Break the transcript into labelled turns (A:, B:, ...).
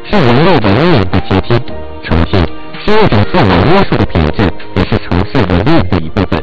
A: 是人类的应有的阶梯。诚信是一种自我约束的品质，也是诚信能力的一部分。